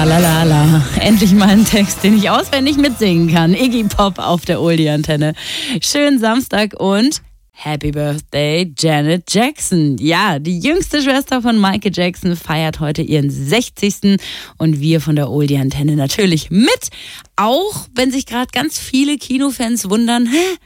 Lalala. Endlich mal ein Text, den ich auswendig mitsingen kann. Iggy Pop auf der Oldie-Antenne. Schönen Samstag und Happy Birthday, Janet Jackson. Ja, die jüngste Schwester von Michael Jackson feiert heute ihren 60. Und wir von der Oldie-Antenne natürlich mit. Auch wenn sich gerade ganz viele Kinofans wundern,